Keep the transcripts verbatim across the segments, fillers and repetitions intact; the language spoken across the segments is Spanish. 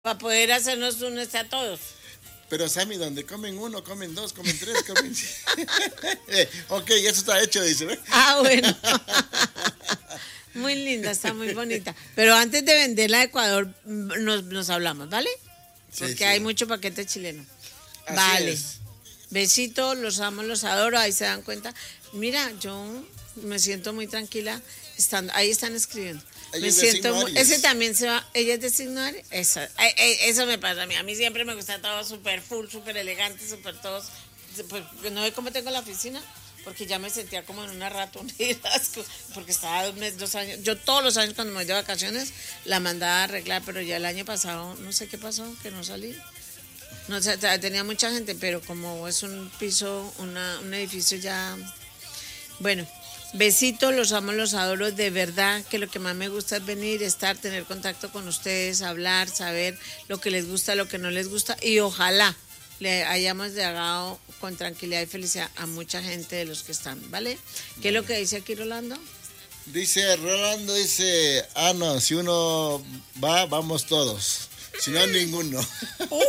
Para poder hacernos uno a todos. Pero Sammy, donde comen uno, comen dos, comen tres, comen... eh, ok, eso está hecho, dice. ¿Ve? Ah, bueno. Muy linda, está muy bonita. Pero antes de venderla a Ecuador, nos, nos hablamos, ¿vale? Porque sí, sí. Hay mucho paquete chileno. Así vale. Es. Besitos, los amo, los adoro, ahí se dan cuenta. Mira, yo me siento muy tranquila. Estando, ahí están escribiendo. Ella me siento muy, ese también se va, ella es de signo Aries. Eso, eso me pasa a mí. A mí siempre me gusta todo súper full, súper elegante, súper todos. Pues, no ve cómo tengo la oficina, porque ya me sentía como en una ratonera, porque estaba dos, meses, dos años. Yo todos los años cuando me voy de vacaciones la mandaba a arreglar, pero ya el año pasado no sé qué pasó, que no salí. No, o sea, tenía mucha gente, pero como es un piso, una, un edificio ya... Bueno, besitos, los amo, los adoro, de verdad que lo que más me gusta es venir, estar, tener contacto con ustedes, hablar, saber lo que les gusta, lo que no les gusta, y ojalá le hayamos llegado con tranquilidad y felicidad a mucha gente de los que están, ¿vale? ¿Qué es lo que dice aquí Rolando? Dice, Rolando dice, ah, no, si uno va, vamos todos. Si no, ninguno. Uh.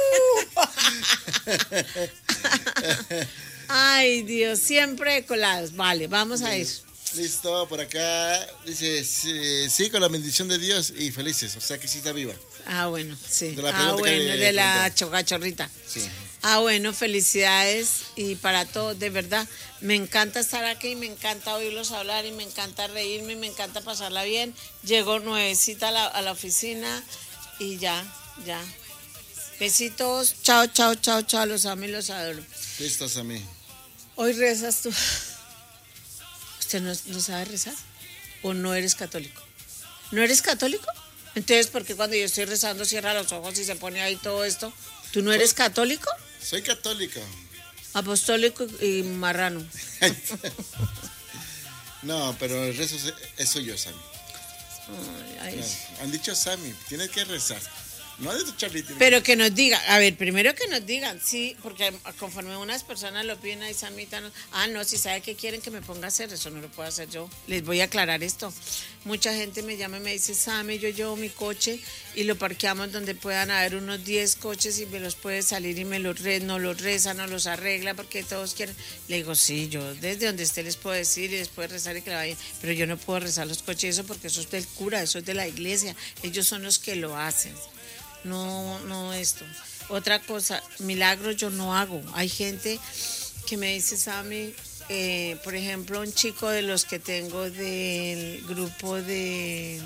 Ay, Dios, siempre colados. Vale, vamos a ir. Listo, por acá dice, sí, sí, con la bendición de Dios y felices. O sea que sí está viva. Ah, bueno, sí. De ah, bueno, de la chocachorrita. Sí. Ah, bueno, felicidades y para todos, de verdad. Me encanta estar aquí, me encanta oírlos hablar y me encanta reírme, me encanta pasarla bien. Llego nuevecita a la, a la oficina. Y ya, ya. Besitos. Chao, chao, chao, chao. Los amo y los adoro. Listos a mí. Hoy rezas tú. ¿Usted no, no sabe rezar? ¿O no eres católico? ¿No eres católico? Entonces, ¿por qué cuando yo estoy rezando cierra los ojos y se pone ahí todo esto? ¿Tú no eres católico? Soy católico. Apostólico y marrano. No, pero el rezo es suyo, Sammy. Ay, ay. No, han dicho Sammy, tienes que rezar. No de tu Charlie. Pero que nos digan, a ver, primero que nos digan, sí, porque conforme unas personas lo piden ahí, Samita, no, ah, no, si sabe que quieren que me ponga a hacer, eso no lo puedo hacer yo. Les voy a aclarar esto. Mucha gente me llama y me dice, Sammy, yo llevo mi coche y lo parqueamos donde puedan haber unos diez coches y me los puede salir y me los re, no los reza, no los arregla porque todos quieren. Le digo, sí, yo desde donde esté les puedo decir y les puedo rezar y que la vayan, pero yo no puedo rezar los coches, eso porque eso es del cura, eso es de la iglesia, ellos son los que lo hacen. No, no esto. Otra cosa, milagros yo no hago. Hay gente que me dice, Sammy, eh, por ejemplo, un chico de los que tengo del grupo de,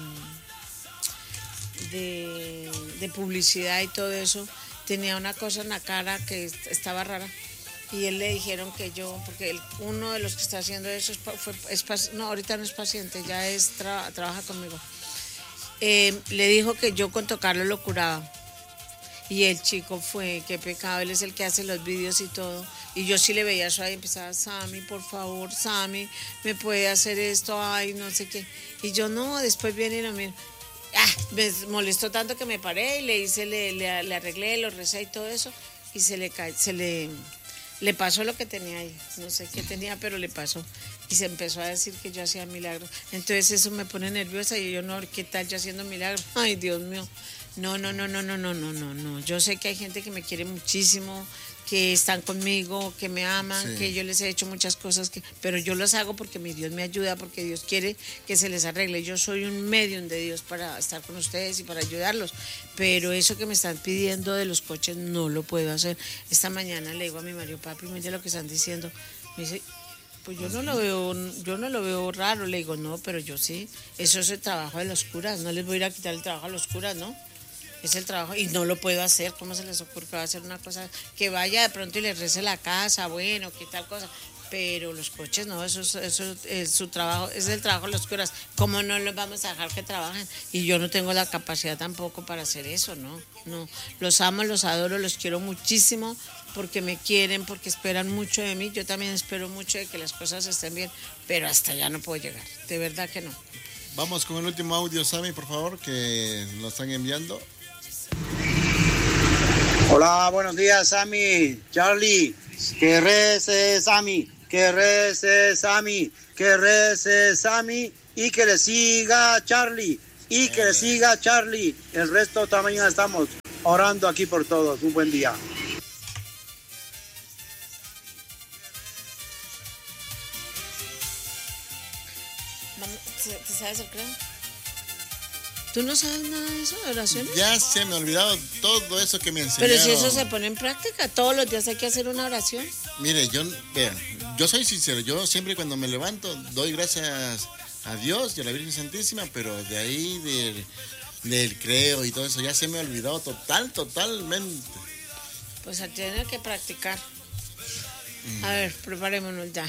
de, de publicidad y todo eso, tenía una cosa en la cara que estaba rara. Y él le dijeron que yo, porque él, uno de los que está haciendo eso, es, fue, es, no, ahorita no es paciente, ya es tra, trabaja conmigo. Eh, le dijo que yo con tocarlo lo curaba. Y el chico fue, qué pecado, él es el que hace los vídeos y todo. Y yo sí le veía eso ahí, empezaba, Sammy, por favor, Sammy, ¿me puede hacer esto? Ay, no sé qué. Y yo no, después viene y lo miro. Ah, me molestó tanto que me paré y le hice, le, le, le arreglé, lo recé y todo eso. Y se le cae, se le, le pasó lo que tenía ahí. No sé qué tenía, pero le pasó. Y se empezó a decir que yo hacía milagros. Entonces eso me pone nerviosa y yo no, ¿qué tal yo haciendo milagros? Ay, Dios mío. No, no, no, no, no, no, no, no, no. Yo sé que hay gente que me quiere muchísimo, que están conmigo, que me aman, sí. Que yo les he hecho muchas cosas, que, pero yo los hago porque mi Dios me ayuda, porque Dios quiere que se les arregle. Yo soy un medium de Dios para estar con ustedes y para ayudarlos. Pero eso que me están pidiendo de los coches no lo puedo hacer. Esta mañana le digo a mi marido, papi, mira lo que están diciendo. Me dice, pues yo no lo veo, yo no lo veo raro. Le digo, no, pero yo sí. Eso es el trabajo de los curas. No les voy a ir a quitar el trabajo a los curas, ¿no? Es el trabajo y no lo puedo hacer. ¿Cómo se les ocurre que va a hacer una cosa? Que vaya de pronto y les rece la casa, bueno, qué tal cosa. Pero los coches no, eso, eso es su trabajo, es el trabajo de los curas. ¿Cómo no los vamos a dejar que trabajen? Y yo no tengo la capacidad tampoco para hacer eso, ¿no? No, los amo, los adoro, los quiero muchísimo porque me quieren, porque esperan mucho de mí. Yo también espero mucho de que las cosas estén bien, pero hasta allá no puedo llegar, de verdad que no. Vamos con el último audio, Sammy, por favor, que lo están enviando. Hola, buenos días, Sammy, Charlie, que rece Sammy, que rece Sammy, que rece Sammy y que le siga Charlie y que le siga Charlie. El resto también estamos orando aquí por todos. Un buen día. ¿Te sabes el credo? ¿Tú no sabes nada de eso, de oraciones? Ya se me ha olvidado todo eso que me enseñaron. Pero si eso se pone en práctica, todos los días hay que hacer una oración. Mire, yo, vean, yo soy sincero, yo siempre cuando me levanto doy gracias a Dios y a la Virgen Santísima, pero de ahí del, del creo y todo eso ya se me ha olvidado total, totalmente. Pues se tiene que practicar. Mm. A ver, preparémonos ya.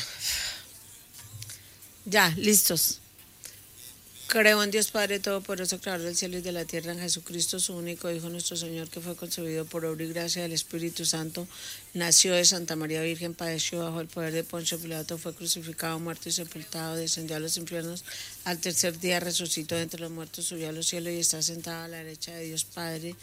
Ya, listos. Creo en Dios Padre Todopoderoso, creador del cielo y de la tierra, en Jesucristo, su único Hijo, nuestro Señor, que fue concebido por obra y gracia del Espíritu Santo, nació de Santa María Virgen, padeció bajo el poder de Poncio Pilato, fue crucificado, muerto y sepultado, descendió a los infiernos, al tercer día resucitó de entre los muertos, subió a los cielos y está sentado a la derecha de Dios Padre,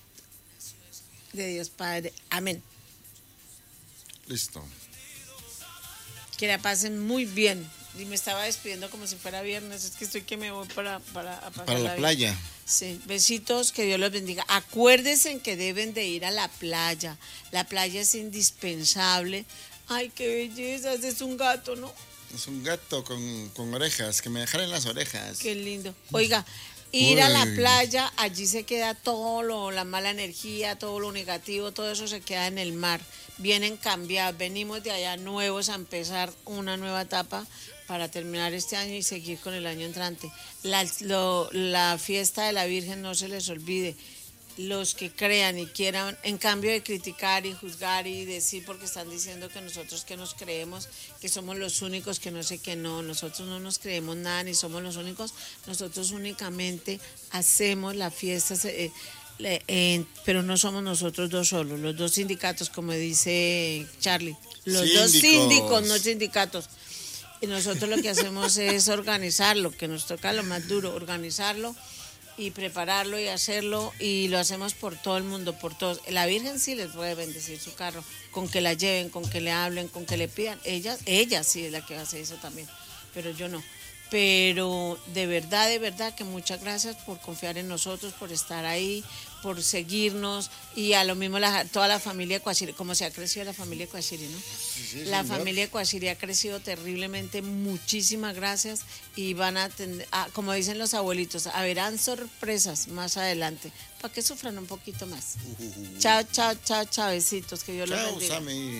de Dios Padre. Amén. Listo. Que la pasen muy bien. Y me estaba despidiendo como si fuera viernes, es que estoy que me voy para, para, a pasar para la, la playa. Sí, besitos, que Dios los bendiga. Acuérdense que deben de ir a la playa, la playa es indispensable. Ay, qué belleza, es un gato, ¿no? Es un gato con, con orejas, que me dejaron las orejas. Qué lindo. Oiga, ir Uy. a la playa, allí se queda todo lo, la mala energía, todo lo negativo, todo eso se queda en el mar. Vienen cambiados, venimos de allá nuevos a empezar una nueva etapa para terminar este año y seguir con el año entrante. La, lo, la fiesta de la Virgen no se les olvide. Los que crean y quieran, en cambio de criticar y juzgar y decir porque están diciendo que nosotros que nos creemos, que somos los únicos, que no sé qué, no, nosotros no nos creemos nada ni somos los únicos, nosotros únicamente hacemos la fiesta, eh, eh, pero no somos nosotros dos solos, los dos sindicatos, como dice Charlie, los síndicos. dos síndicos, no sindicatos. Y nosotros lo que hacemos es organizarlo, que nos toca lo más duro, organizarlo y prepararlo y hacerlo, y lo hacemos por todo el mundo, por todos. La Virgen sí les puede bendecir su carro, con que la lleven, con que le hablen, con que le pidan. Ella, ella sí es la que hace eso también, pero yo no. Pero de verdad, de verdad que muchas gracias por confiar en nosotros, por estar ahí, por seguirnos, y a lo mismo la, toda la familia Cuashiri, como se ha crecido la familia Cuashiri, ¿no? Sí, sí, la señor. familia Cuashiri ha crecido terriblemente, muchísimas gracias, y van a tener, a, como dicen los abuelitos, haberán sorpresas más adelante, para que sufran un poquito más. Uh, uh, uh. Chao, chao, chao, chao, besitos, que Dios los bendiga.